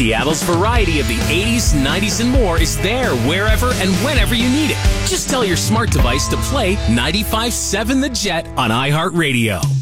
Seattle's variety of the 80s, 90s, and more is there wherever and whenever you need it. Just tell your smart device to play 95.7 The Jet on iHeartRadio.